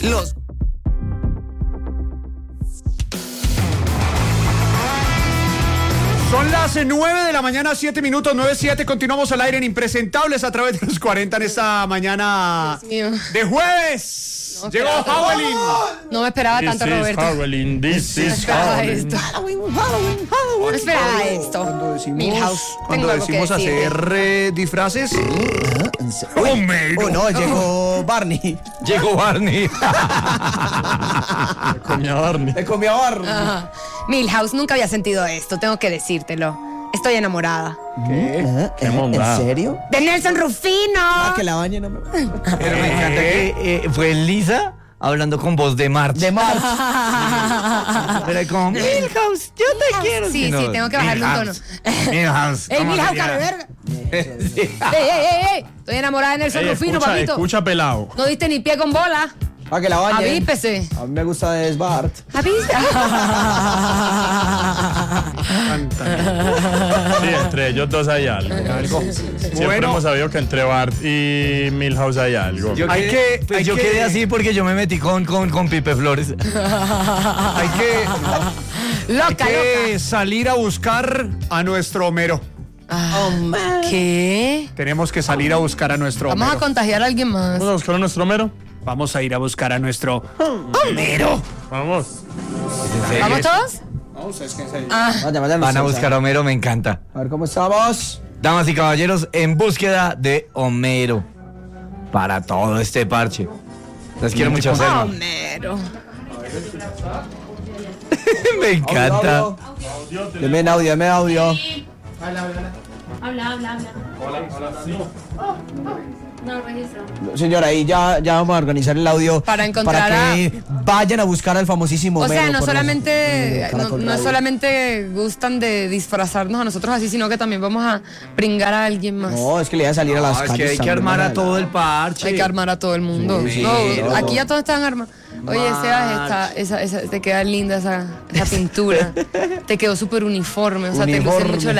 Son las 9 de la mañana, 7 minutos, 9:07. Continuamos al aire en Impresentables a través de los 40 en esta mañana de jueves. No, llegó Howelin. No me esperaba tanto, Roberto. Howelin, this No is esperaba Howelin. esto. No esperaba esto. Milhouse, Cuando tengo algo que decimos decirte. hacer disfraces. Oh, no, llegó Barney. Llegó Barney. Comía Barney. Le comió a Barney. Ajá. Milhouse, nunca había sentido esto, tengo que decírtelo. Estoy enamorada. Qué mondada. ¿En serio? ¡De Nelson Rufino! Que la bañe no me... Pero me encanta que fue Lisa hablando con voz de March. De March. Era como, Milhouse, yo te quiero. Sí, sí, tengo que bajarle un tono. Milhouse. ¡Ey, ¿cómo Milhouse, se cara de llama? verga! Sí. ¡Ey! Estoy enamorada de Nelson Ey, Rufino, papito. escucha, pelado. No diste ni pie con bola. Para que la bañe. Avíspese. A mí me gusta de Bart. Sí, entre ellos dos hay algo. Siempre Bueno. hemos sabido que entre Bart y Milhouse hay algo. Yo Hay quedé, que- hay yo que- quedé así porque yo me metí con Pipe Flores. Hay Loca, que salir a buscar a nuestro Homero. loca. ¿Qué? Tenemos que salir a buscar a nuestro Vamos a Homero. contagiar a alguien más. Vamos a buscar a nuestro mero. Vamos a ir a buscar a nuestro Homero. Vamos. ¿Vamos todos? Van a buscar a Homero, me encanta. A ver cómo estamos. Damas y caballeros, en búsqueda de Homero. Para todo este parche. Les quiero mucho, Selma. Homero. Me encanta. Deme audio, deme audio. Habla. No registro. Señora, ahí ya vamos a organizar el audio Para encontrar para que vayan a buscar al famosísimo O sea, Homero no por solamente, Caracol no Radio. solamente gustan de disfrazarnos a nosotros así, sino que también vamos a pringar a alguien más. No, es que le iba a salir a las No, es calles. que hay que también, armar a ¿verdad? todo el parche. Hay que armar a todo el mundo. Sí, No, todo. aquí ya todos están armados. Oye, Sebas, esa, te queda linda esa pintura. Te quedó súper uniforme. O sea, te luce Uniforme. mucho la